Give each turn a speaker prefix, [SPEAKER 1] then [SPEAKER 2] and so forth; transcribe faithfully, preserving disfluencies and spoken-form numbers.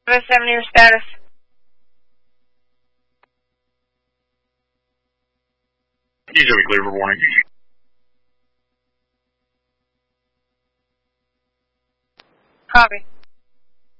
[SPEAKER 1] seven, your status.
[SPEAKER 2] You should be clear for warning.
[SPEAKER 1] Copy.